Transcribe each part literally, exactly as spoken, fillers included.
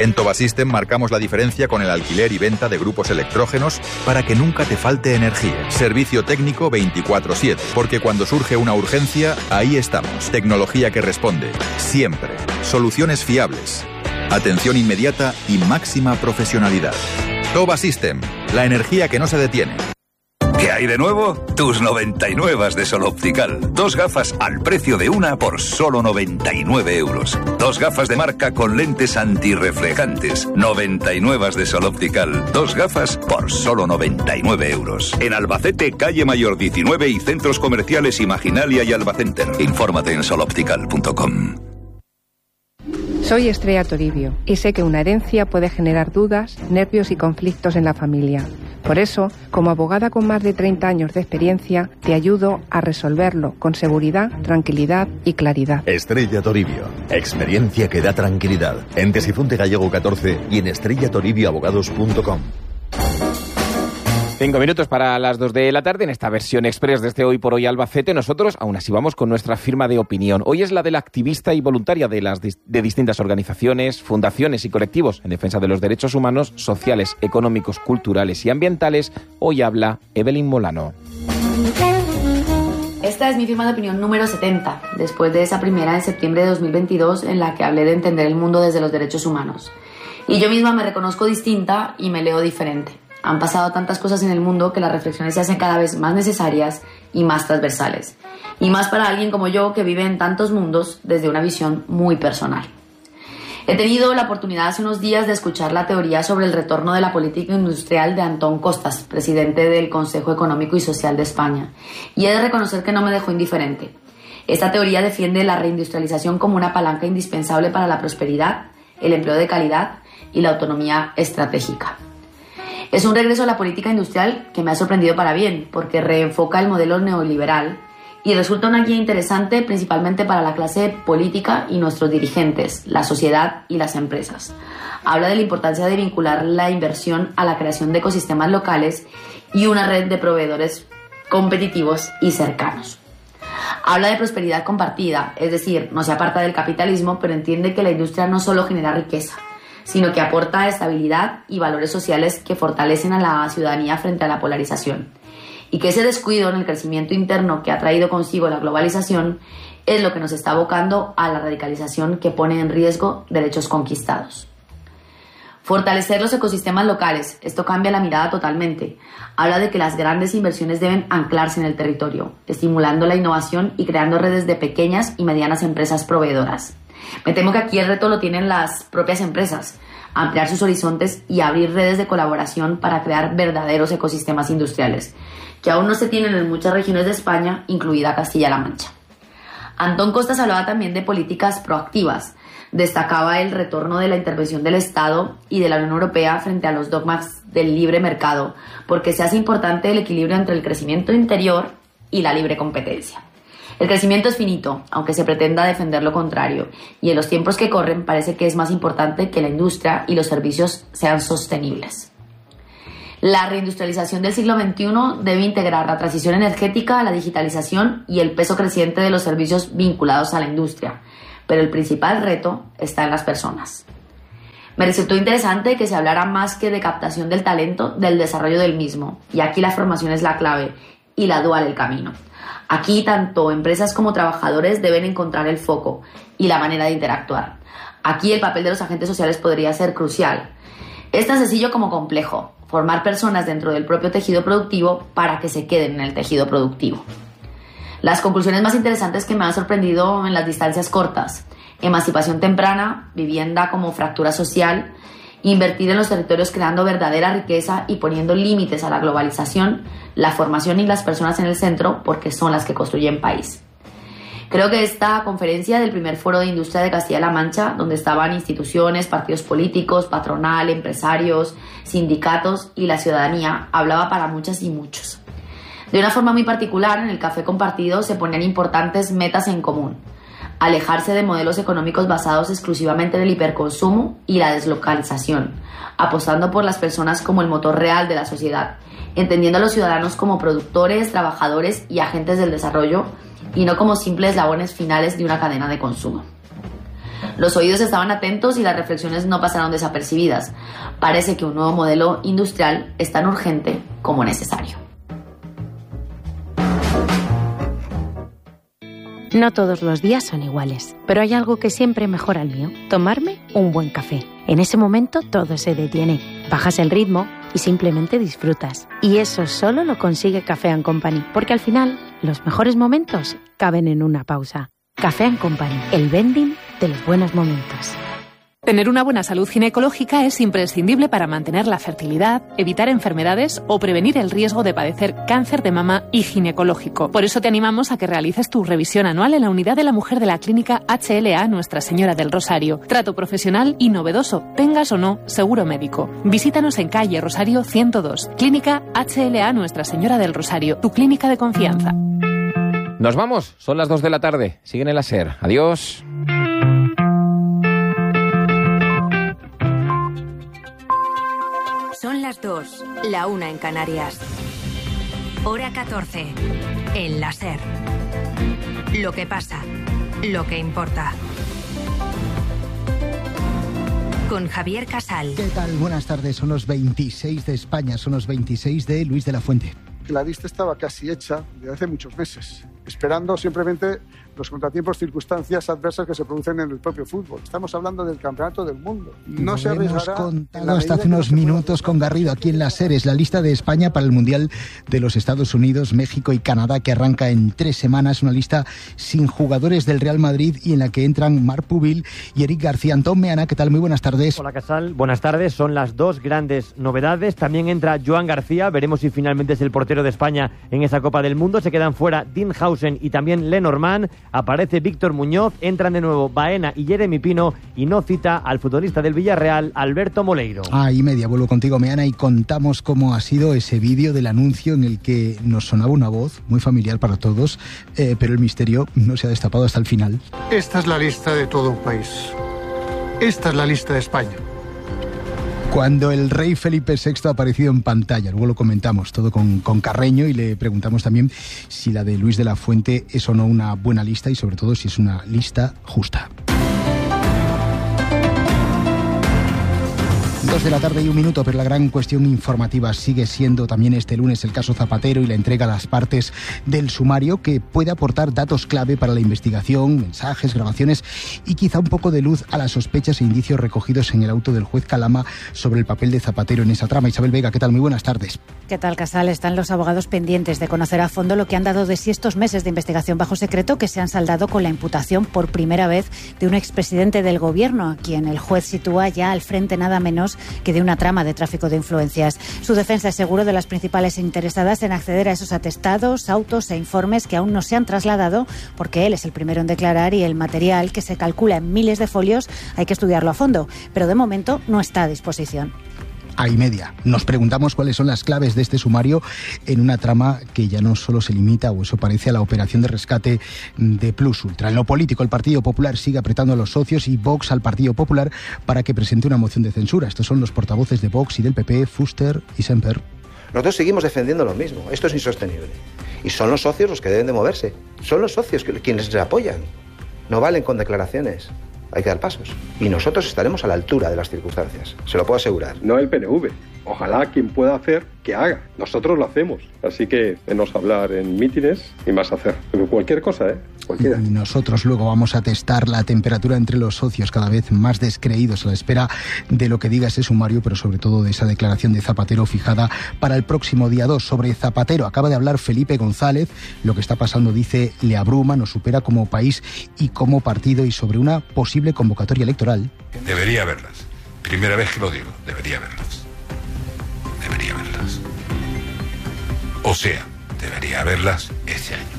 En Tobasystem marcamos la diferencia con el alquiler y venta de grupos electrógenos para que nunca te falte energía. Servicio técnico veinticuatro siete, porque cuando surge una urgencia, ahí estamos. Tecnología que responde, siempre. Soluciones fiables, atención inmediata y máxima profesionalidad. Tobasystem, la energía que no se detiene. ¿Qué hay de nuevo? Tus noventa y nueve de Sol Optical. Dos gafas al precio de una por solo noventa y nueve euros. Dos gafas de marca con lentes antirreflejantes. noventa y nueve de Sol Optical. Dos gafas por solo noventa y nueve euros. En Albacete, calle Mayor diecinueve y centros comerciales Imaginalia y Albacenter. Infórmate en sol optical punto com. Soy Estrella Toribio y sé que una herencia puede generar dudas, nervios y conflictos en la familia. Por eso, como abogada con más de treinta años de experiencia, te ayudo a resolverlo con seguridad, tranquilidad y claridad. Estrella Toribio. Experiencia que da tranquilidad. En Tesifunte Gallego catorce y en estrella toribio abogados punto com. Cinco minutos para las dos de la tarde en esta versión express de este Hoy por Hoy Albacete. Nosotros aún así vamos con nuestra firma de opinión. Hoy es la de la activista y voluntaria de, las, de distintas organizaciones, fundaciones y colectivos en defensa de los derechos humanos, sociales, económicos, culturales y ambientales. Hoy habla Evelyn Molano. Esta es mi firma de opinión número setenta, después de esa primera en septiembre de dos mil veintidós en la que hablé de entender el mundo desde los derechos humanos. Y yo misma me reconozco distinta y me leo diferente. Han pasado tantas cosas en el mundo que las reflexiones se hacen cada vez más necesarias y más transversales. Y más para alguien como yo que vive en tantos mundos desde una visión muy personal. He tenido la oportunidad hace unos días de escuchar la teoría sobre el retorno de la política industrial de Antón Costas, presidente del Consejo Económico y Social de España. Y he de reconocer que no me dejó indiferente. Esta teoría defiende la reindustrialización como una palanca indispensable para la prosperidad, el empleo de calidad y la autonomía estratégica. Es un regreso a la política industrial que me ha sorprendido para bien, porque reenfoca el modelo neoliberal y resulta una guía interesante principalmente para la clase política y nuestros dirigentes, la sociedad y las empresas. Habla de la importancia de vincular la inversión a la creación de ecosistemas locales y una red de proveedores competitivos y cercanos. Habla de prosperidad compartida, es decir, no se aparta del capitalismo, pero entiende que la industria no solo genera riqueza, sino que aporta estabilidad y valores sociales que fortalecen a la ciudadanía frente a la polarización. Y que ese descuido en el crecimiento interno que ha traído consigo la globalización es lo que nos está abocando a la radicalización que pone en riesgo derechos conquistados. Fortalecer los ecosistemas locales, esto cambia la mirada totalmente. Habla de que las grandes inversiones deben anclarse en el territorio, estimulando la innovación y creando redes de pequeñas y medianas empresas proveedoras. Me temo que aquí el reto lo tienen las propias empresas, ampliar sus horizontes y abrir redes de colaboración para crear verdaderos ecosistemas industriales, que aún no se tienen en muchas regiones de España, incluida Castilla-La Mancha. Antón Costas hablaba también de políticas proactivas, destacaba el retorno de la intervención del Estado y de la Unión Europea frente a los dogmas del libre mercado, porque se hace importante el equilibrio entre el crecimiento interior y la libre competencia. El crecimiento es finito, aunque se pretenda defender lo contrario, y en los tiempos que corren parece que es más importante que la industria y los servicios sean sostenibles. La reindustrialización del siglo veintiuno debe integrar la transición energética, la digitalización y el peso creciente de los servicios vinculados a la industria, pero el principal reto está en las personas. Me resultó interesante que se hablara más que de captación del talento, del desarrollo del mismo, y aquí la formación es la clave y la dual el camino. Aquí tanto empresas como trabajadores deben encontrar el foco y la manera de interactuar. Aquí el papel de los agentes sociales podría ser crucial. Es tan sencillo como complejo, formar personas dentro del propio tejido productivo para que se queden en el tejido productivo. Las conclusiones más interesantes que me han sorprendido en las distancias cortas: emancipación temprana, vivienda como fractura social, invertir en los territorios creando verdadera riqueza y poniendo límites a la globalización, la formación y las personas en el centro, porque son las que construyen país. Creo que esta conferencia del primer foro de industria de Castilla-La Mancha, donde estaban instituciones, partidos políticos, patronal, empresarios, sindicatos y la ciudadanía, hablaba para muchas y muchos. De una forma muy particular, en el café compartido se ponían importantes metas en común: alejarse de modelos económicos basados exclusivamente en el hiperconsumo y la deslocalización, apostando por las personas como el motor real de la sociedad, entendiendo a los ciudadanos como productores, trabajadores y agentes del desarrollo, y no como simples eslabones finales de una cadena de consumo. Los oídos estaban atentos y las reflexiones no pasaron desapercibidas. Parece que un nuevo modelo industrial es tan urgente como necesario. No todos los días son iguales, pero hay algo que siempre mejora el mío: tomarme un buen café. En ese momento todo se detiene, bajas el ritmo y simplemente disfrutas. Y eso solo lo consigue Café and Company, porque al final los mejores momentos caben en una pausa. Café and Company, el vending de los buenos momentos. Tener una buena salud ginecológica es imprescindible para mantener la fertilidad, evitar enfermedades o prevenir el riesgo de padecer cáncer de mama y ginecológico. Por eso te animamos a que realices tu revisión anual en la unidad de la mujer de la clínica H L A Nuestra Señora del Rosario. Trato profesional y novedoso, tengas o no seguro médico. Visítanos en calle Rosario ciento dos, clínica H L A Nuestra Señora del Rosario, tu clínica de confianza. Nos vamos, son las dos de la tarde. Siguen en la SER. Adiós. Son las dos, la una en Canarias. Hora catorce, en la SER. Lo que pasa, lo que importa. Con Javier Casal. ¿Qué tal? Buenas tardes. Son los veintiséis de España, son los veintiséis de Luis de la Fuente. La lista estaba casi hecha desde hace muchos meses, esperando simplemente los contratiempos, circunstancias adversas que se producen en el propio fútbol. Estamos hablando del campeonato del mundo. No se hemos contado hasta hace unos minutos con Garrido aquí en la SER. Es la lista de España para el Mundial de los Estados Unidos, México y Canadá, que arranca en tres semanas. Una lista sin jugadores del Real Madrid y en la que entran Marc Pubil y Eric García. Antón Meana, ¿qué tal? Muy buenas tardes. Hola, Casal. Buenas tardes. Son las dos grandes novedades. También entra Joan García. Veremos si finalmente es el portero de España en esa Copa del Mundo. Se quedan fuera Dean Hausen y también Lenormand. Aparece Víctor Muñoz, entran de nuevo Baena y Jeremy Pino y no cita al futbolista del Villarreal, Alberto Moleiro. Ah, y media, vuelvo contigo, Meana, y contamos cómo ha sido ese vídeo del anuncio en el que nos sonaba una voz muy familiar para todos, eh, pero el misterio no se ha destapado hasta el final. Esta es la lista de todo un país. Esta es la lista de España. Cuando el rey Felipe sexto ha aparecido en pantalla, luego lo comentamos todo con, con Carreño y le preguntamos también si la de Luis de la Fuente es o no una buena lista y sobre todo si es una lista justa. Dos de la tarde y un minuto, pero la gran cuestión informativa sigue siendo también este lunes el caso Zapatero y la entrega a las partes del sumario que puede aportar datos clave para la investigación, mensajes, grabaciones y quizá un poco de luz a las sospechas e indicios recogidos en el auto del juez Calama sobre el papel de Zapatero en esa trama. Isabel Vega, ¿qué tal? Muy buenas tardes. ¿Qué tal, Casal? Están los abogados pendientes de conocer a fondo lo que han dado de sí estos meses de investigación bajo secreto que se han saldado con la imputación por primera vez de un expresidente del gobierno, a quien el juez sitúa ya al frente nada menos que de una trama de tráfico de influencias. Su defensa es seguro de las principales interesadas en acceder a esos atestados, autos e informes que aún no se han trasladado porque él es el primero en declarar y el material, que se calcula en miles de folios, hay que estudiarlo a fondo, pero de momento no está a disposición. A y media. Nos preguntamos cuáles son las claves de este sumario en una trama que ya no solo se limita, o eso parece, a la operación de rescate de Plus Ultra. En lo político, el Partido Popular sigue apretando a los socios y Vox al Partido Popular para que presente una moción de censura. Estos son los portavoces de Vox y del P P, Fuster y Semper. Nosotros seguimos defendiendo lo mismo. Esto es insostenible. Y son los socios los que deben de moverse. Son los socios que, quienes les apoyan. No valen con declaraciones. Hay que dar pasos. Y nosotros estaremos a la altura de las circunstancias. Se lo puedo asegurar. No el P N V. Ojalá quien pueda hacer, que haga. Nosotros lo hacemos. Así que menos hablar en mítines y más hacer. Pero cualquier cosa, ¿eh? Cualquiera. Nosotros luego vamos a testar la temperatura entre los socios, cada vez más descreídos a la espera de lo que diga ese sumario, pero sobre todo de esa declaración de Zapatero fijada para el próximo día dos. Sobre Zapatero acaba de hablar Felipe González. Lo que está pasando, dice, le abruma, nos supera como país y como partido, y sobre una posible convocatoria electoral. Debería haberlas. Primera vez que lo digo, debería haberlas. Debería haberlas. O sea, debería haberlas este año.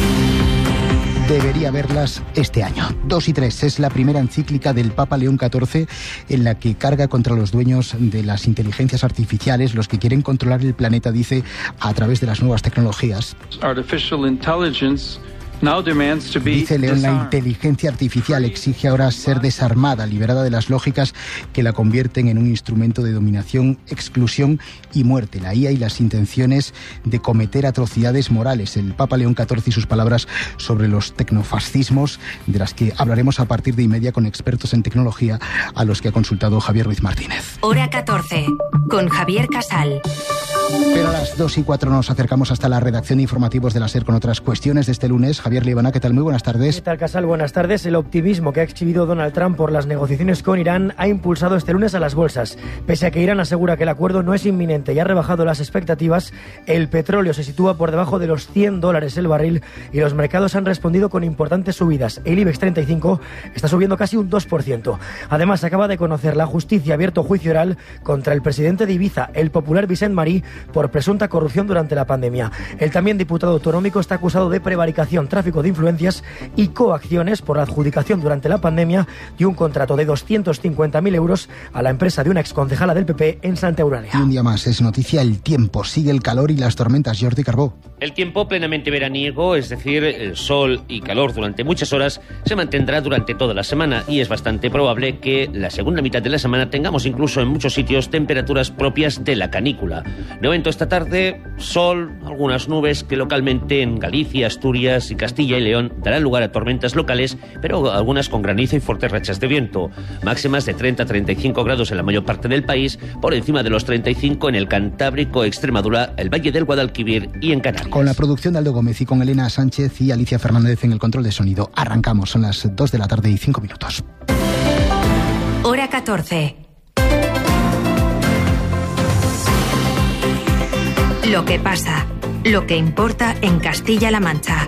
Debería verlas este año. Dos y tres es la primera encíclica del Papa León catorce en la que carga contra los dueños de las inteligencias artificiales, los que quieren controlar el planeta, dice, a través de las nuevas tecnologías. Artificial intelligence Dice León, la inteligencia artificial exige ahora ser desarmada, liberada de las lógicas que la convierten en un instrumento de dominación, exclusión y muerte. La I A y las intenciones de cometer atrocidades morales. El Papa León catorce y sus palabras sobre los tecnofascismos, de las que hablaremos a partir de y media con expertos en tecnología, a los que ha consultado Javier Ruiz Martínez. Hora catorce, con Javier Casal. Pero a las dos y cuatro nos acercamos hasta la redacción de informativos de la SER con otras cuestiones de este lunes. Javier Libana, ¿qué tal? Muy buenas tardes. ¿Qué tal, Casal? Buenas tardes. El optimismo que ha exhibido Donald Trump por las negociaciones con Irán ha impulsado este lunes a las bolsas. Pese a que Irán asegura que el acuerdo no es inminente y ha rebajado las expectativas, el petróleo se sitúa por debajo de los cien dólares el barril y los mercados han respondido con importantes subidas. El IBEX treinta y cinco está subiendo casi un dos por ciento. Además, acaba de conocer la justicia abierto juicio oral contra el presidente de Ibiza, el popular Vicent Marí, por presunta corrupción durante la pandemia. El también diputado autonómico está acusado de prevaricación, tráfico de influencias y coacciones por la adjudicación durante la pandemia de un contrato de doscientos cincuenta mil euros a la empresa de una exconcejala del P P en Santa Eulalia. Y un día más es noticia el tiempo. Sigue el calor y las tormentas. Jordi Carbó. El tiempo plenamente veraniego, es decir, el sol y calor durante muchas horas, se mantendrá durante toda la semana y es bastante probable que la segunda mitad de la semana tengamos incluso en muchos sitios temperaturas propias de la canícula. De momento esta tarde, sol, algunas nubes que localmente en Galicia, Asturias y Castilla y León darán lugar a tormentas locales, pero algunas con granizo y fuertes rachas de viento. Máximas de treinta a treinta y cinco grados en la mayor parte del país, por encima de los treinta y cinco en el Cantábrico, Extremadura, el Valle del Guadalquivir y en Canarias. Con la producción de Aldo Gómez y con Elena Sánchez y Alicia Fernández en el control de sonido. Arrancamos, son las dos de la tarde y cinco minutos. Hora catorce. Lo que pasa, lo que importa en Castilla-La Mancha.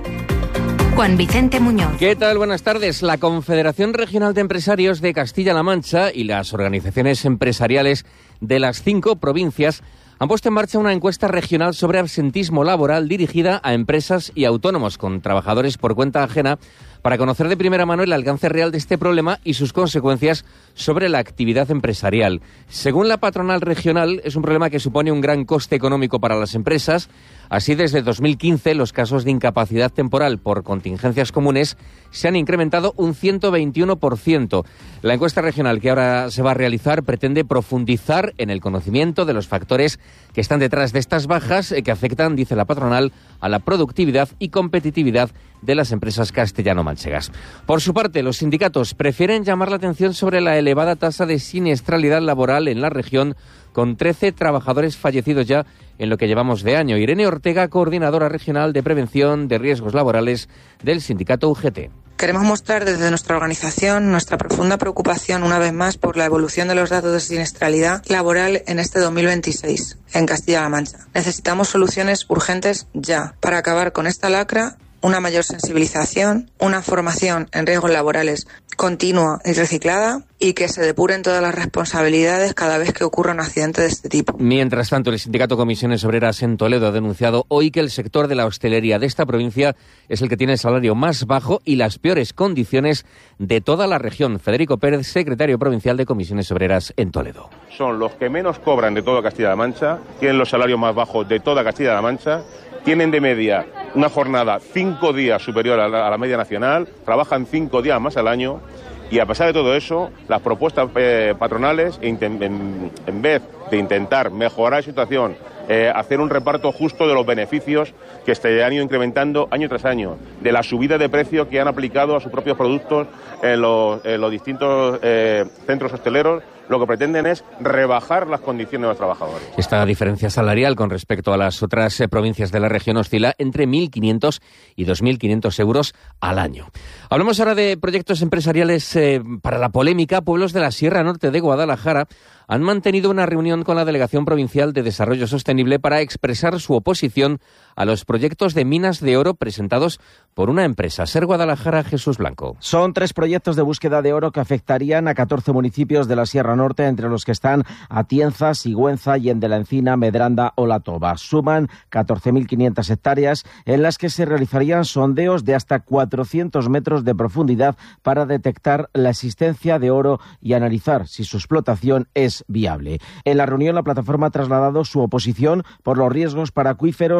Juan Vicente Muñoz. ¿Qué tal? Buenas tardes. La Confederación Regional de Empresarios de Castilla-La Mancha y las organizaciones empresariales de las cinco provincias han puesto en marcha una encuesta regional sobre absentismo laboral dirigida a empresas y autónomos con trabajadores por cuenta ajena para conocer de primera mano el alcance real de este problema y sus consecuencias sobre la actividad empresarial. Según la patronal regional, es un problema que supone un gran coste económico para las empresas. Así, desde dos mil quince, los casos de incapacidad temporal por contingencias comunes se han incrementado un ciento veintiuno por ciento. La encuesta regional que ahora se va a realizar pretende profundizar en el conocimiento de los factores que están detrás de estas bajas que afectan, dice la patronal, a la productividad y competitividad de las empresas castellano-manchegas. Por su parte, los sindicatos prefieren llamar la atención sobre la elevada tasa de siniestralidad laboral en la región, con trece trabajadores fallecidos ya en lo que llevamos de año. Irene Ortega, coordinadora regional de prevención de riesgos laborales del sindicato U G T. Queremos mostrar desde nuestra organización nuestra profunda preocupación una vez más por la evolución de los datos de siniestralidad laboral en este dos mil veintiséis en Castilla-La Mancha. Necesitamos soluciones urgentes ya para acabar con esta lacra, una mayor sensibilización, una formación en riesgos laborales continua y reciclada y que se depuren todas las responsabilidades cada vez que ocurra un accidente de este tipo. Mientras tanto, el sindicato Comisiones Obreras en Toledo ha denunciado hoy que el sector de la hostelería de esta provincia es el que tiene el salario más bajo y las peores condiciones de toda la región. Federico Pérez, secretario provincial de Comisiones Obreras en Toledo. Son los que menos cobran de toda Castilla-La Mancha, tienen los salarios más bajos de toda Castilla-La Mancha, tienen de media una jornada cinco días superior a la, a la media nacional, trabajan cinco días más al año y a pesar de todo eso, las propuestas eh, patronales, en, en, en vez de intentar mejorar la situación, eh, hacer un reparto justo de los beneficios que este han ido incrementando año tras año, de la subida de precio que han aplicado a sus propios productos en los, en los distintos eh, centros hosteleros, lo que pretenden es rebajar las condiciones de los trabajadores. Esta diferencia salarial con respecto a las otras eh, provincias de la región oscila entre mil quinientos y dos mil quinientos euros al año. Hablamos ahora de proyectos empresariales eh, para la polémica. Pueblos de la Sierra Norte de Guadalajara han mantenido una reunión con la Delegación Provincial de Desarrollo Sostenible para expresar su oposición a los proyectos de minas de oro presentados por una empresa. Ser Guadalajara, Jesús Blanco. Son tres proyectos de búsqueda de oro que afectarían a catorce municipios de la Sierra Norte, entre los que están Atienza, Sigüenza, Yende la Encina, Medranda o La Toba. Suman catorce mil quinientas hectáreas en las que se realizarían sondeos de hasta cuatrocientos metros de profundidad para detectar la existencia de oro y analizar si su explotación es viable. En la reunión, la plataforma ha trasladado su oposición por los riesgos para acuíferos, impacto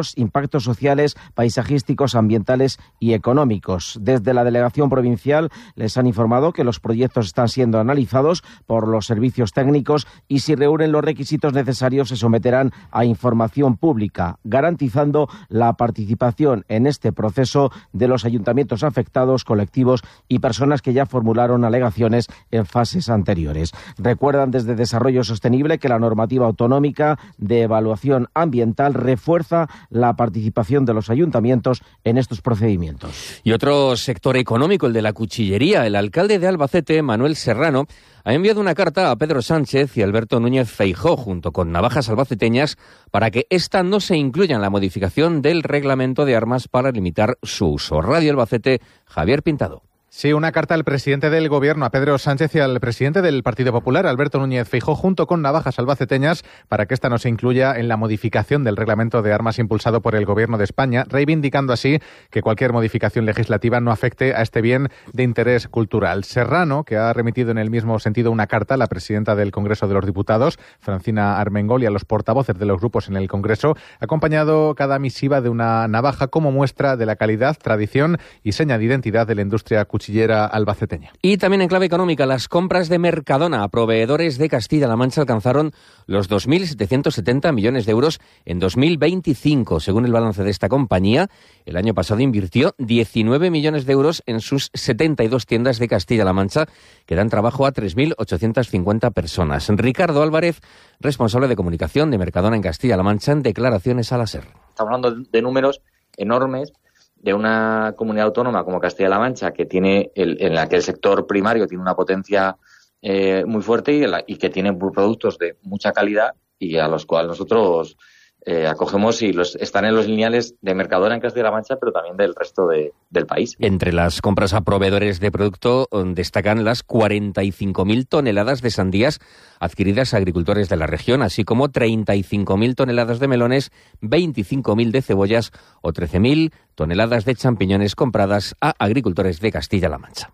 impactos sociales, paisajísticos, ambientales y económicos. Desde la delegación provincial les han informado que los proyectos están siendo analizados por los servicios técnicos y si reúnen los requisitos necesarios se someterán a información pública, garantizando la participación en este proceso de los ayuntamientos afectados, colectivos y personas que ya formularon alegaciones en fases anteriores. Recuerdan desde Desarrollo Sostenible que la normativa autonómica de evaluación ambiental refuerza la participación de los ayuntamientos en estos procedimientos. Y otro sector económico, el de la cuchillería. El alcalde de Albacete, Manuel Serrano, ha enviado una carta a Pedro Sánchez y Alberto Núñez Feijóo, junto con Navajas Albaceteñas, para que esta no se incluya en la modificación del reglamento de armas para limitar su uso. Radio Albacete, Javier Pintado. Sí, una carta al presidente del Gobierno, a Pedro Sánchez, y al presidente del Partido Popular, Alberto Núñez Feijóo, junto con Navajas Albaceteñas, para que esta no se incluya en la modificación del reglamento de armas impulsado por el Gobierno de España, reivindicando así que cualquier modificación legislativa no afecte a este bien de interés cultural. Serrano, que ha remitido en el mismo sentido una carta a la presidenta del Congreso de los Diputados, Francina Armengol, y a los portavoces de los grupos en el Congreso, ha acompañado cada misiva de una navaja como muestra de la calidad, tradición y seña de identidad de la industria cuchillera albaceteña. Y también en clave económica, las compras de Mercadona a proveedores de Castilla-La Mancha alcanzaron los dos mil setecientos setenta millones de euros en dos mil veinticinco. Según el balance de esta compañía, el año pasado invirtió diecinueve millones de euros en sus setenta y dos tiendas de Castilla-La Mancha, que dan trabajo a tres mil ochocientas cincuenta personas. Ricardo Álvarez, responsable de comunicación de Mercadona en Castilla-La Mancha, en declaraciones a la SER. Estamos hablando de números enormes de una comunidad autónoma como Castilla-La Mancha, que tiene el, en la que el sector primario tiene una potencia eh, muy fuerte y, la, y que tiene productos de mucha calidad y a los cuales nosotros eh, acogemos y los están en los lineales de Mercadona en Castilla-La Mancha, pero también del resto de, del país. Entre las compras a proveedores de producto destacan las cuarenta y cinco mil toneladas de sandías adquiridas a agricultores de la región, así como treinta y cinco mil toneladas de melones, veinticinco mil de cebollas o trece mil toneladas de champiñones compradas a agricultores de Castilla-La Mancha.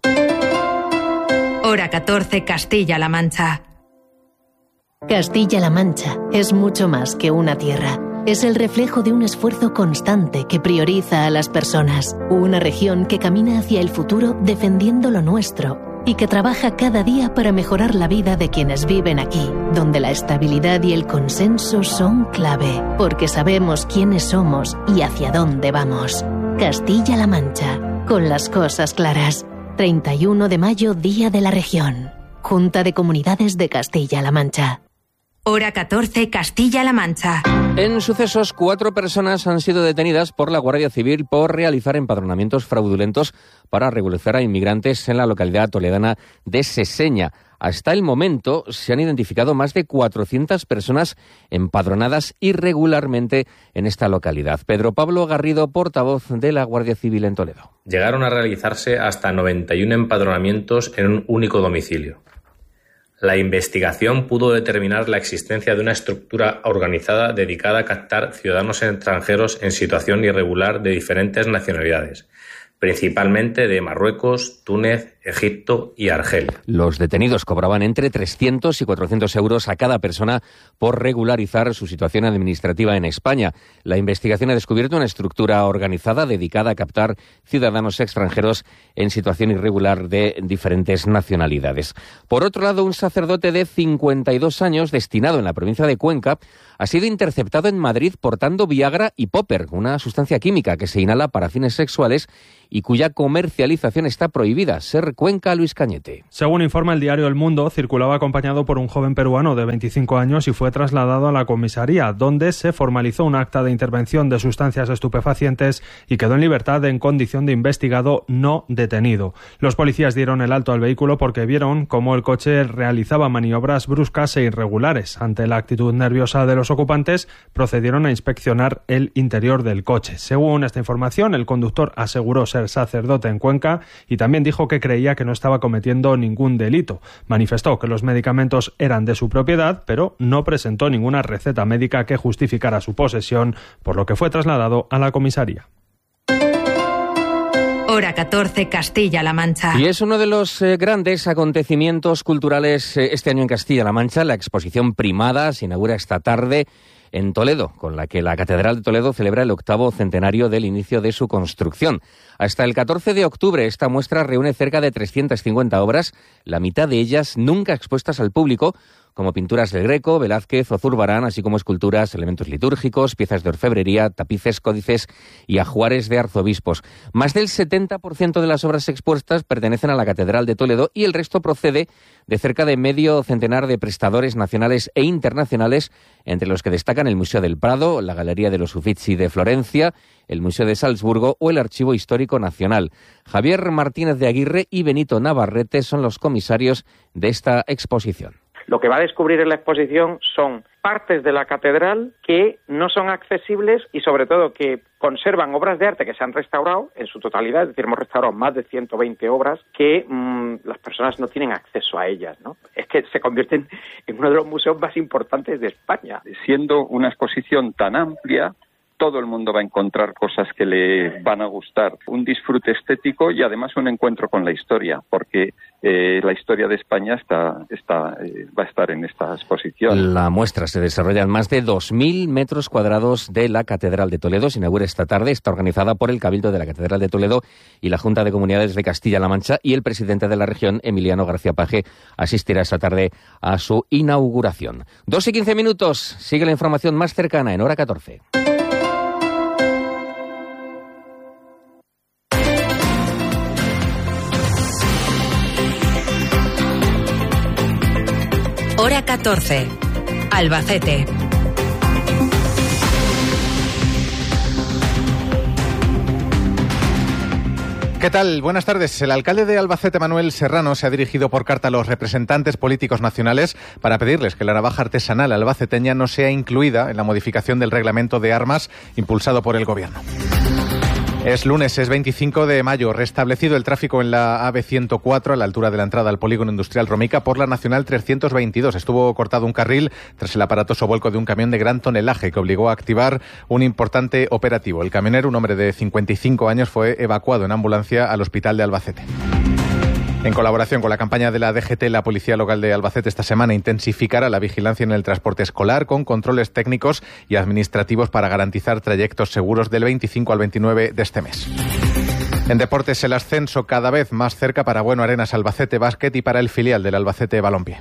Hora catorce, Castilla-La Mancha. Castilla-La Mancha es mucho más que una tierra. Es el reflejo de un esfuerzo constante que prioriza a las personas. Una región que camina hacia el futuro defendiendo lo nuestro y que trabaja cada día para mejorar la vida de quienes viven aquí, donde la estabilidad y el consenso son clave, porque sabemos quiénes somos y hacia dónde vamos. Castilla-La Mancha, con las cosas claras. treinta y uno de mayo, Día de la Región. Junta de Comunidades de Castilla-La Mancha. Hora catorce, Castilla-La Mancha. En sucesos, cuatro personas han sido detenidas por la Guardia Civil por realizar empadronamientos fraudulentos para regularizar a inmigrantes en la localidad toledana de Seseña. Hasta el momento se han identificado más de cuatrocientas personas empadronadas irregularmente en esta localidad. Pedro Pablo Garrido, portavoz de la Guardia Civil en Toledo. Llegaron a realizarse hasta noventa y uno empadronamientos en un único domicilio. La investigación pudo determinar la existencia de una estructura organizada dedicada a captar ciudadanos extranjeros en situación irregular de diferentes nacionalidades, principalmente de Marruecos, Túnez, Egipto y Argelia. Los detenidos cobraban entre trescientos y cuatrocientos euros a cada persona por regularizar su situación administrativa en España. La investigación ha descubierto una estructura organizada dedicada a captar ciudadanos extranjeros en situación irregular de diferentes nacionalidades. Por otro lado, un sacerdote de cincuenta y dos años destinado en la provincia de Cuenca ha sido interceptado en Madrid portando Viagra y Popper, una sustancia química que se inhala para fines sexuales y cuya comercialización está prohibida. Ser Cuenca, Luis Cañete. Según informa el diario El Mundo, circulaba acompañado por un joven peruano de veinticinco años y fue trasladado a la comisaría, donde se formalizó un acta de intervención de sustancias estupefacientes y quedó en libertad en condición de investigado no detenido. Los policías dieron el alto al vehículo porque vieron cómo el coche realizaba maniobras bruscas e irregulares. Ante la actitud nerviosa de los ocupantes, procedieron a inspeccionar el interior del coche. Según esta información, el conductor aseguró ser sacerdote en Cuenca y también dijo que creía que no estaba cometiendo ningún delito. Manifestó que los medicamentos eran de su propiedad, pero no presentó ninguna receta médica que justificara su posesión, por lo que fue trasladado a la comisaría. Hora catorce, Castilla-La Mancha. Y es uno de los eh, grandes acontecimientos culturales eh, este año en Castilla-La Mancha. La exposición Primada se inaugura esta tarde en Toledo, con la que la Catedral de Toledo celebra el octavo centenario del inicio de su construcción. Hasta el catorce de octubre esta muestra reúne cerca de trescientas cincuenta obras, la mitad de ellas nunca expuestas al público, como pinturas del Greco, Velázquez o Zurbarán, así como esculturas, elementos litúrgicos, piezas de orfebrería, tapices, códices y ajuares de arzobispos. Más del setenta por ciento de las obras expuestas pertenecen a la Catedral de Toledo y el resto procede de cerca de medio centenar de prestadores nacionales e internacionales, entre los que destacan el Museo del Prado, la Galería de los Uffizi de Florencia, el Museo de Salzburgo o el Archivo Histórico Nacional. Javier Martínez de Aguirre y Benito Navarrete son los comisarios de esta exposición. Lo que va a descubrir en la exposición son partes de la catedral que no son accesibles y sobre todo que conservan obras de arte que se han restaurado en su totalidad, es decir, hemos restaurado más de ciento veinte obras que mmm, las personas no tienen acceso a ellas, ¿no? Es que se convierten en uno de los museos más importantes de España. Siendo una exposición tan amplia, todo el mundo va a encontrar cosas que le van a gustar, un disfrute estético y además un encuentro con la historia, porque eh, la historia de España está, está, eh, va a estar en esta exposición. La muestra se desarrolla en más de dos mil metros cuadrados de la Catedral de Toledo. Se inaugura esta tarde, está organizada por el Cabildo de la Catedral de Toledo y la Junta de Comunidades de Castilla-La Mancha, y el presidente de la región, Emiliano García Paje, asistirá esta tarde a su inauguración. Dos y quince minutos, sigue la información más cercana en Hora catorce. Hora catorce. Albacete. ¿Qué tal? Buenas tardes. El alcalde de Albacete, Manuel Serrano, se ha dirigido por carta a los representantes políticos nacionales para pedirles que la navaja artesanal albaceteña no sea incluida en la modificación del reglamento de armas impulsado por el Gobierno. Es lunes, es veinticinco de mayo, restablecido el tráfico en la A V ciento cuatro a la altura de la entrada al polígono industrial Romica por la Nacional trescientos veintidós. Estuvo cortado un carril tras el aparatoso vuelco de un camión de gran tonelaje que obligó a activar un importante operativo. El camionero, un hombre de cincuenta y cinco años, fue evacuado en ambulancia al hospital de Albacete. En colaboración con la campaña de la D G T, la Policía Local de Albacete esta semana intensificará la vigilancia en el transporte escolar con controles técnicos y administrativos para garantizar trayectos seguros del veinticinco al veintinueve de este mes. En deportes, el ascenso cada vez más cerca para Bueno Arenas Albacete Básquet y para el filial del Albacete Balompié.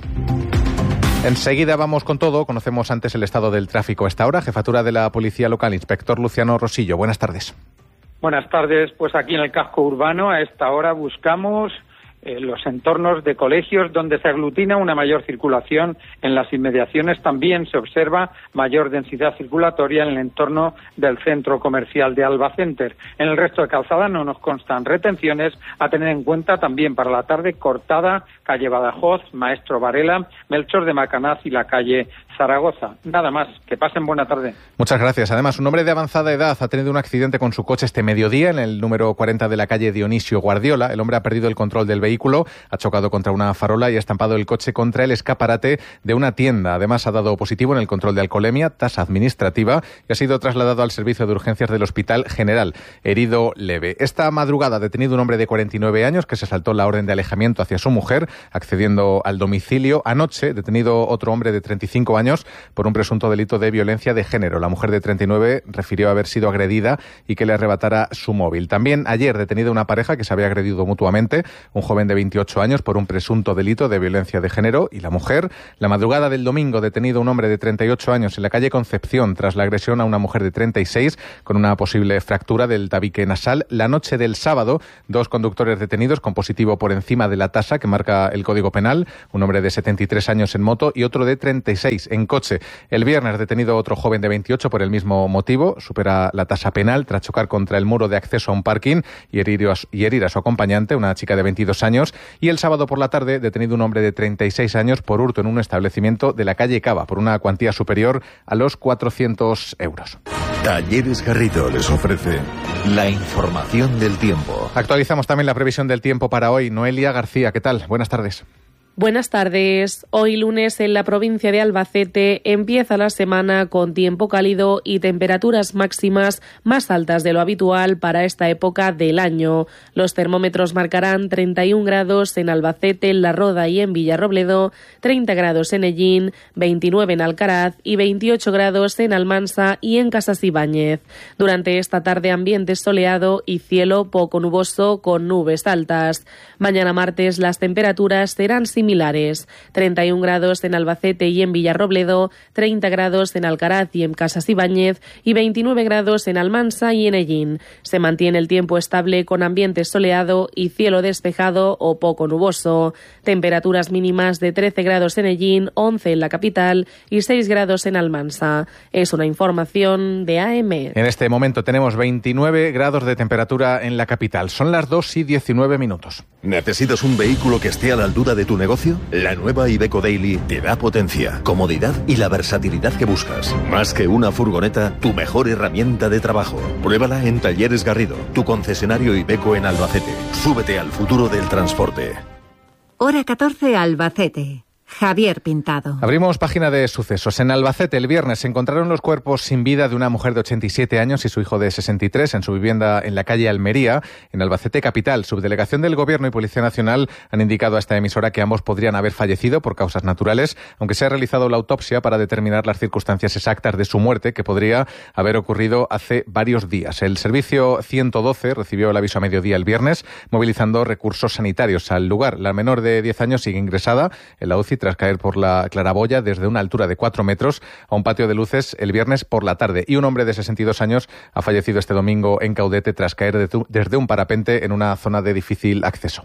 Enseguida vamos con todo. Conocemos antes el estado del tráfico a esta hora. Jefatura de la Policía Local, inspector Luciano Rosillo. Buenas tardes. Buenas tardes. Pues aquí en el casco urbano a esta hora buscamos Eh, los entornos de colegios donde se aglutina una mayor circulación. En las inmediaciones también se observa mayor densidad circulatoria en el entorno del centro comercial de Alba Center. En el resto de calzada no nos constan retenciones, a tener en cuenta también para la tarde Cortada, calle Badajoz, Maestro Varela, Melchor de Macanaz y la calle Zaragoza. Nada más, que pasen buena tarde. Muchas gracias. Además, un hombre de avanzada edad ha tenido un accidente con su coche este mediodía en el número cuarenta de la calle Dionisio Guardiola. El hombre ha perdido el control del vehículo, ha chocado contra una farola y ha estampado el coche contra el escaparate de una tienda. Además, ha dado positivo en el control de alcoholemia, tasa administrativa, y ha sido trasladado al servicio de urgencias del Hospital General, herido leve. Esta madrugada ha detenido un hombre de cuarenta y nueve años que se saltó la orden de alejamiento hacia su mujer, accediendo al domicilio. Anoche, detenido otro hombre de treinta y cinco años por un presunto delito de violencia de género. La mujer de treinta y nueve refirió haber sido agredida y que le arrebatara su móvil. También ayer detenido una pareja que se había agredido mutuamente, un joven de veintiocho años por un presunto delito de violencia de género y la mujer. La madrugada del domingo, detenido un hombre de treinta y ocho años en la calle Concepción tras la agresión a una mujer de treinta y seis con una posible fractura del tabique nasal. La noche del sábado, dos conductores detenidos con positivo por encima de la tasa que marca el Código Penal, un hombre de setenta y tres años en moto y otro de treinta y seis en coche. El viernes, detenido otro joven de veintiocho por el mismo motivo, supera la tasa penal tras chocar contra el muro de acceso a un parking y herir a, y herir a su acompañante, una chica de veintidós años. Y el sábado por la tarde, detenido un hombre de treinta y seis años por hurto en un establecimiento de la calle Cava por una cuantía superior a los cuatrocientos euros. Talleres Garrido les ofrece la información del tiempo. Actualizamos también la previsión del tiempo para hoy. Noelia García, ¿qué tal? Buenas tardes. Buenas tardes. Hoy lunes en la provincia de Albacete empieza la semana con tiempo cálido y temperaturas máximas más altas de lo habitual para esta época del año. Los termómetros marcarán treinta y un grados en Albacete, en La Roda y en Villarrobledo, treinta grados en Ellín, veintinueve en Alcaraz y veintiocho grados en Almansa y en Casasibáñez. Durante esta tarde ambiente soleado y cielo poco nuboso con nubes altas. Mañana martes las temperaturas serán similares. similares, treinta y un grados en Albacete y en Villarrobledo, treinta grados en Alcaraz y en Casasibáñez y veintinueve grados en Almansa y en Ellín. Se mantiene el tiempo estable con ambiente soleado y cielo despejado o poco nuboso. Temperaturas mínimas de trece grados en Ellín, once en la capital y seis grados en Almansa. Es una información de A M. En este momento tenemos veintinueve grados de temperatura en la capital. Son las dos y diecinueve minutos. ¿Necesitas un vehículo que esté a la altura de tu negocio? La nueva Iveco Daily te da potencia, comodidad y la versatilidad que buscas. Más que una furgoneta, tu mejor herramienta de trabajo. Pruébala en Talleres Garrido, tu concesionario Iveco en Albacete. Súbete al futuro del transporte. Hora catorce, Albacete. Javier Pintado. Abrimos página de sucesos. En Albacete, el viernes, se encontraron los cuerpos sin vida de una mujer de ochenta y siete años y su hijo de sesenta y tres en su vivienda en la calle Almería, en Albacete capital. Subdelegación del Gobierno y Policía Nacional han indicado a esta emisora que ambos podrían haber fallecido por causas naturales, aunque se ha realizado la autopsia para determinar las circunstancias exactas de su muerte, que podría haber ocurrido hace varios días. El servicio ciento doce recibió el aviso a mediodía el viernes, movilizando recursos sanitarios al lugar. La menor de diez años sigue ingresada en la U C I tras caer por la claraboya desde una altura de cuatro metros a un patio de luces el viernes por la tarde. Y un hombre de sesenta y dos años ha fallecido este domingo en Caudete tras caer de tu, desde un parapente en una zona de difícil acceso.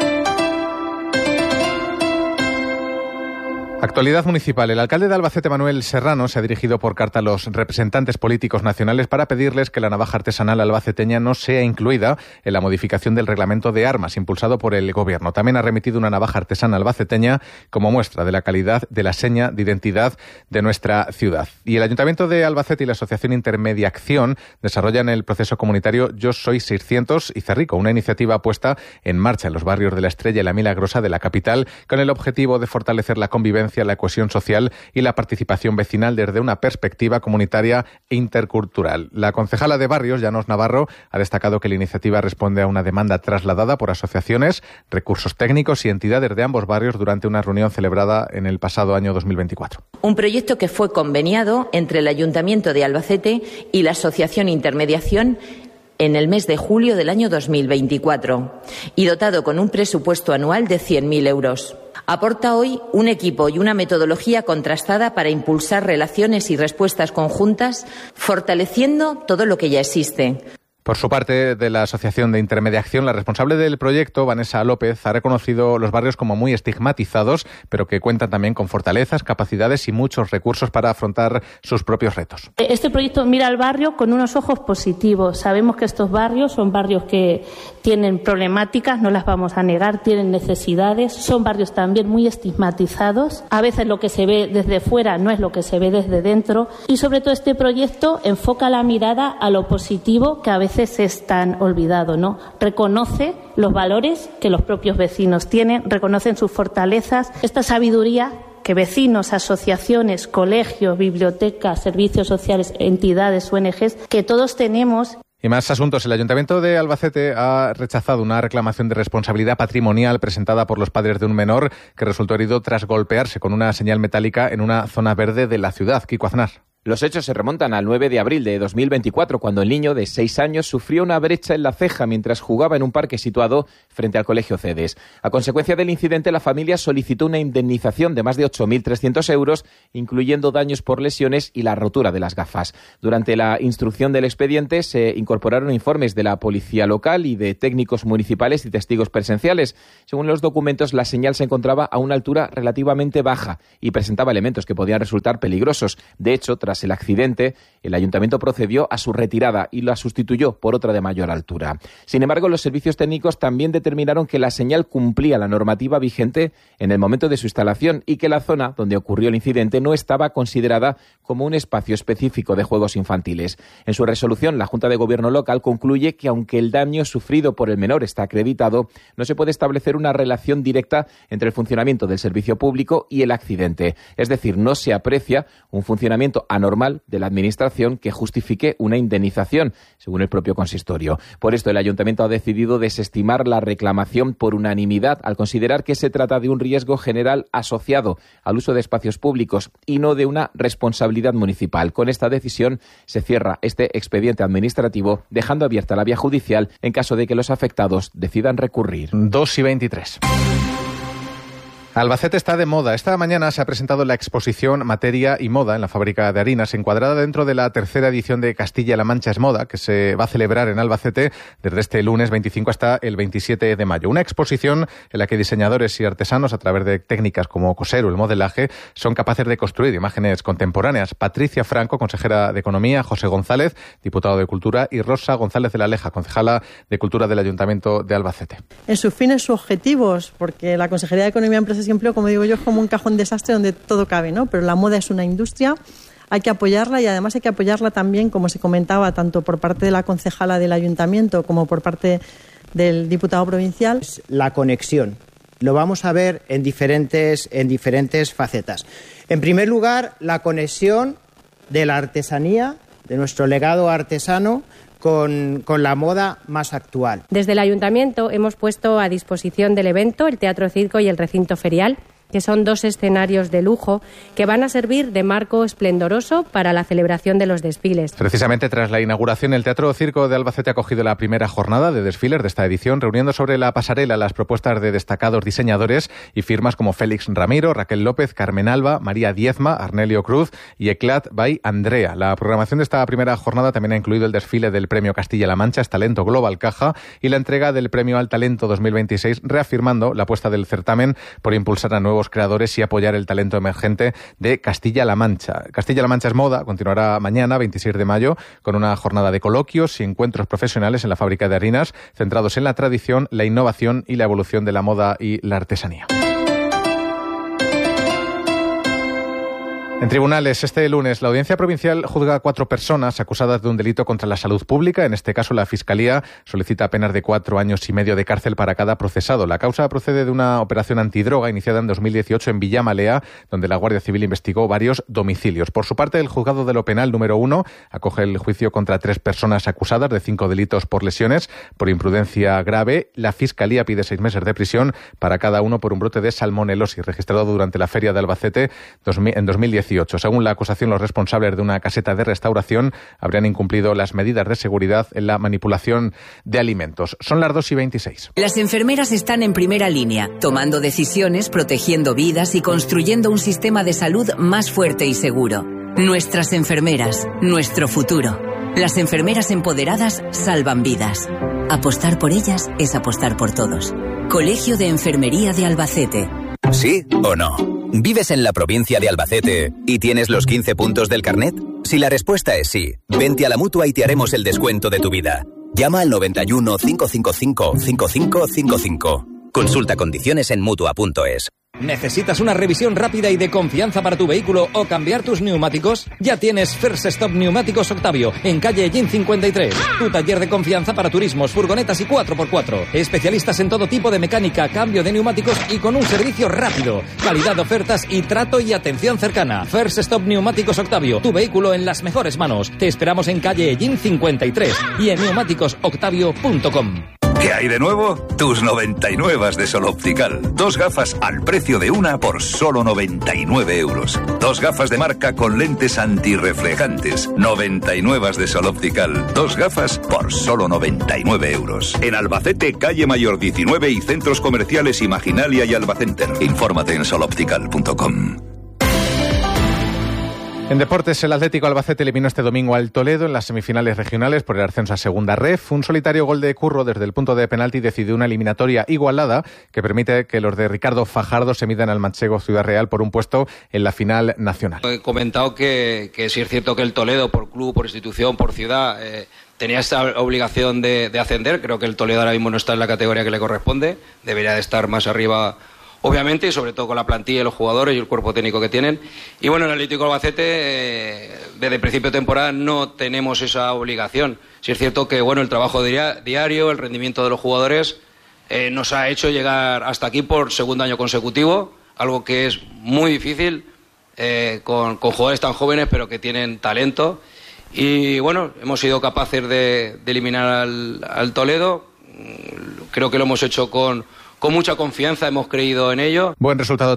Actualidad municipal. El alcalde de Albacete, Manuel Serrano, se ha dirigido por carta a los representantes políticos nacionales para pedirles que la navaja artesanal albaceteña no sea incluida en la modificación del reglamento de armas impulsado por el Gobierno. También ha remitido una navaja artesana albaceteña como muestra de la calidad de la seña de identidad de nuestra ciudad. Y el Ayuntamiento de Albacete y la Asociación Intermediación desarrollan el proceso comunitario Yo Soy seiscientos y Cerrico, una iniciativa puesta en marcha en los barrios de La Estrella y La Milagrosa de la capital con el objetivo de fortalecer la convivencia, la cohesión social y la participación vecinal desde una perspectiva comunitaria e intercultural. La concejala de Barrios, Llanos Navarro, ha destacado que la iniciativa responde a una demanda trasladada por asociaciones, recursos técnicos y entidades de ambos barrios durante una reunión celebrada en el pasado año dos mil veinticuatro. Un proyecto que fue conveniado entre el Ayuntamiento de Albacete y la Asociación Intermediación en el mes de julio del año dos mil veinticuatro y dotado con un presupuesto anual de cien mil euros. Aporta hoy un equipo y una metodología contrastada para impulsar relaciones y respuestas conjuntas, fortaleciendo todo lo que ya existe. Por su parte, de la Asociación de Intermediación, la responsable del proyecto, Vanessa López, ha reconocido los barrios como muy estigmatizados, pero que cuentan también con fortalezas, capacidades y muchos recursos para afrontar sus propios retos. Este proyecto mira al barrio con unos ojos positivos. Sabemos que estos barrios son barrios que tienen problemáticas, no las vamos a negar, tienen necesidades, son barrios también muy estigmatizados. A veces lo que se ve desde fuera no es lo que se ve desde dentro. Y sobre todo este proyecto enfoca la mirada a lo positivo que a veces es tan olvidado, ¿no? Reconoce los valores que los propios vecinos tienen, reconocen sus fortalezas, esta sabiduría que vecinos, asociaciones, colegios, bibliotecas, servicios sociales, entidades, O N Ges, que todos tenemos. Y más asuntos. El Ayuntamiento de Albacete ha rechazado una reclamación de responsabilidad patrimonial presentada por los padres de un menor que resultó herido tras golpearse con una señal metálica en una zona verde de la ciudad. Kiko Aznar. Los hechos se remontan al nueve de abril de dos mil veinticuatro, cuando el niño de seis años sufrió una brecha en la ceja mientras jugaba en un parque situado frente al Colegio Cedes. A consecuencia del incidente, la familia solicitó una indemnización de más de ocho mil trescientos euros, incluyendo daños por lesiones y la rotura de las gafas. Durante la instrucción del expediente se incorporaron informes de la policía local y de técnicos municipales y testigos presenciales. Según los documentos, la señal se encontraba a una altura relativamente baja y presentaba elementos que podían resultar peligrosos. De hecho, tras Tras el accidente, el ayuntamiento procedió a su retirada y la sustituyó por otra de mayor altura. Sin embargo, los servicios técnicos también determinaron que la señal cumplía la normativa vigente en el momento de su instalación y que la zona donde ocurrió el incidente no estaba considerada como un espacio específico de juegos infantiles. En su resolución, la Junta de Gobierno local concluye que aunque el daño sufrido por el menor está acreditado, no se puede establecer una relación directa entre el funcionamiento del servicio público y el accidente. Es decir, no se aprecia un funcionamiento anormal de la administración que justifique una indemnización, según el propio consistorio. Por esto, el ayuntamiento ha decidido desestimar la reclamación por unanimidad al considerar que se trata de un riesgo general asociado al uso de espacios públicos y no de una responsabilidad municipal. Con esta decisión se cierra este expediente administrativo, dejando abierta la vía judicial en caso de que los afectados decidan recurrir. dos y veintitrés. Albacete está de moda. Esta mañana se ha presentado la exposición Materia y Moda en la fábrica de harinas, encuadrada dentro de la tercera edición de Castilla-La Mancha es Moda, que se va a celebrar en Albacete desde este lunes veinticinco hasta el veintisiete de mayo. Una exposición en la que diseñadores y artesanos, a través de técnicas como coser o el modelaje, son capaces de construir imágenes contemporáneas. Patricia Franco, consejera de Economía, José González, diputado de Cultura, y Rosa González de la Leja, concejala de Cultura del Ayuntamiento de Albacete. En sus fines, sus objetivos, porque la Consejería de Economía, Empresas y Empleo, como digo yo, es como un cajón desastre donde todo cabe, ¿no? Pero la moda es una industria, hay que apoyarla y además hay que apoyarla también, como se comentaba, tanto por parte de la concejala del Ayuntamiento como por parte del diputado provincial. La conexión. Lo vamos a ver en diferentes, en diferentes facetas. En primer lugar, la conexión de la artesanía, de nuestro legado artesano, Con, con la moda más actual. Desde el Ayuntamiento hemos puesto a disposición del evento el Teatro Circo y el Recinto Ferial, que son dos escenarios de lujo que van a servir de marco esplendoroso para la celebración de los desfiles. Precisamente tras la inauguración, el Teatro Circo de Albacete ha acogido la primera jornada de desfiles de esta edición, reuniendo sobre la pasarela las propuestas de destacados diseñadores y firmas como Félix Ramiro, Raquel López, Carmen Alba, María Diezma, Arnelio Cruz y Eclat by Andrea. La programación de esta primera jornada también ha incluido el desfile del Premio Castilla-La Mancha, Talento Global Caja, y la entrega del Premio al Talento dos mil veintiséis, reafirmando la apuesta del certamen por impulsar a nuevos creadores y apoyar el talento emergente de Castilla-La Mancha. Castilla-La Mancha es Moda continuará mañana, veintiséis de mayo, con una jornada de coloquios y encuentros profesionales en la fábrica de harinas, centrados en la tradición, la innovación y la evolución de la moda y la artesanía. En tribunales, este lunes, la Audiencia Provincial juzga a cuatro personas acusadas de un delito contra la salud pública. En este caso, la Fiscalía solicita penas de cuatro años y medio de cárcel para cada procesado. La causa procede de una operación antidroga iniciada en dos mil dieciocho en Villamalea, donde la Guardia Civil investigó varios domicilios. Por su parte, el Juzgado de lo Penal número uno acoge el juicio contra tres personas acusadas de cinco delitos por lesiones por imprudencia grave. La Fiscalía pide seis meses de prisión para cada uno por un brote de salmonelosis registrado durante la Feria de Albacete en dos mil dieciocho. Según la acusación, los responsables de una caseta de restauración habrían incumplido las medidas de seguridad en la manipulación de alimentos. Son las dos y veintiséis. Las enfermeras están en primera línea, tomando decisiones, protegiendo vidas y construyendo un sistema de salud más fuerte y seguro. Nuestras enfermeras, nuestro futuro. Las enfermeras empoderadas salvan vidas. Apostar por ellas es apostar por todos. Colegio de Enfermería de Albacete. ¿Sí o no? ¿Vives en la provincia de Albacete y tienes los quince puntos del carnet? Si la respuesta es sí, vente a la Mutua y te haremos el descuento de tu vida. Llama al noventa y uno, cinco cinco cinco, cinco cinco cinco cinco. Consulta condiciones en Mutua punto es. ¿Necesitas una revisión rápida y de confianza para tu vehículo o cambiar tus neumáticos? Ya tienes First Stop Neumáticos Octavio, en calle Gin cincuenta y tres. Tu taller de confianza para turismos, furgonetas y cuatro por cuatro. Especialistas en todo tipo de mecánica, cambio de neumáticos y con un servicio rápido. Calidad de ofertas y trato y atención cercana. First Stop Neumáticos Octavio, tu vehículo en las mejores manos. Te esperamos en calle Gin cincuenta y tres y en neumáticos octavio punto com. ¿Qué hay de nuevo? Tus noventa y nueve de Sol Optical. Dos gafas al precio de una por solo noventa y nueve euros. Dos gafas de marca con lentes antirreflejantes. noventa y nueve de Sol Optical. Dos gafas por solo noventa y nueve euros. En Albacete, calle Mayor diecinueve y centros comerciales Imaginalia y Albacenter. Infórmate en sol optical punto com. En deportes, el Atlético Albacete eliminó este domingo al Toledo en las semifinales regionales por el ascenso a Segunda Ref. Un solitario gol de Curro desde el punto de penalti decidió una eliminatoria igualada que permite que los de Ricardo Fajardo se midan al manchego Ciudad Real por un puesto en la final nacional. He comentado que, que sí es cierto que el Toledo, por club, por institución, por ciudad, eh, tenía esa obligación de, de ascender. Creo que el Toledo ahora mismo no está en la categoría que le corresponde. Debería de estar más arriba, obviamente, y sobre todo con la plantilla, los jugadores y el cuerpo técnico que tienen. Y bueno, el Atlético Albacete, eh, desde el principio de temporada no tenemos esa obligación. Sí es cierto que bueno, el trabajo diario, el rendimiento de los jugadores eh, nos ha hecho llegar hasta aquí por segundo año consecutivo, algo que es muy difícil eh, con, con jugadores tan jóvenes pero que tienen talento. Y bueno, hemos sido capaces de, de eliminar al, al Toledo. Creo que lo hemos hecho con, con mucha confianza, hemos creído en ello. Buen resultado